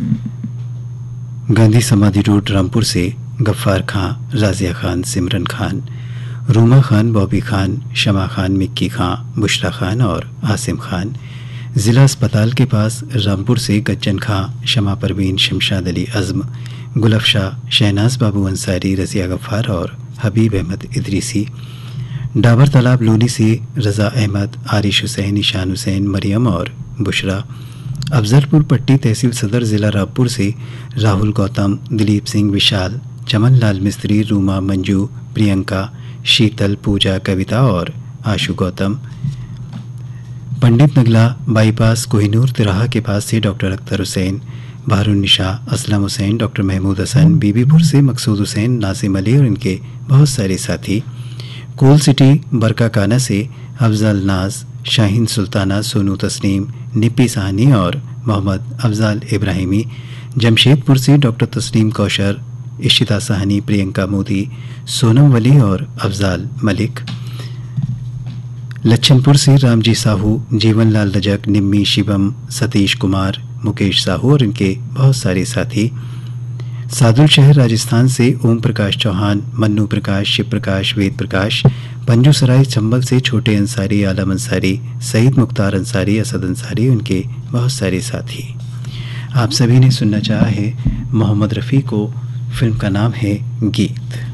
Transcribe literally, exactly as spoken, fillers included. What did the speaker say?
गांधी समाधि रोड रामपुर से गफ्फार खां, राजिया खान, सिमरन खान, रूमा खान, बॉबी खान, शमा खान, मिक्की खां, बुशरा खान और आसिम खान। ज़िला अस्पताल के पास रामपुर से गज्जन खां, शमा परवीन, शमशाद अली अज़्म, गुलफशा, शहनाज बाबू अंसारी, रज़िया गफ्फार और हबीब अहमद इदरीसी। डाबर तालाब लोनी से रज़ा अहमद, आरिश हुसैन, ईशान हुसैन, मरियम और बुशरा। अफजलपुर पट्टी तहसील सदर ज़िला रामपुर से राहुल गौतम, दिलीप सिंह, विशाल, चमन लाल मिस्त्री, रूमा, मंजू, प्रियंका, शीतल, पूजा, कविता और आशु गौतम। पंडित नगला बाईपास कोहिनूर तिराहा के पास से डॉक्टर अख्तर हुसैन, बहरुन्निशा, असलम हुसैन, डॉक्टर महमूद हसन, बीबीपुर से मकसूद हुसैन, नासिम अली और इनके बहुत सारे साथी। कोल सिटी बरकाकाना से अफजल नाज, शाहीन सुल्ताना, सोनू तस्नीम, निप्पी साहनी और मोहम्मद अफजाल इब्राहिमी। जमशेदपुर से डॉक्टर तस्नीम कौशर, इशिता साहनी, प्रियंका मोदी, सोनम वली और अफजाल मलिक। लच्छनपुर से रामजी साहू, जीवन लाल रजक, निम्मी, शिवम, सतीश कुमार, मुकेश साहू और इनके बहुत सारे साथी। सादुल शहर राजस्थान से ओम प्रकाश चौहान, मन्नू प्रकाश, शिव प्रकाश, वेद प्रकाश। पंजू सराय चंबल से छोटे अंसारी, आलम अंसारी, सईद मुख्तार अंसारी, असद अंसारी, उनके बहुत सारे साथी। आप सभी ने सुनना चाहा है मोहम्मद रफ़ी को। फिल्म का नाम है गीत।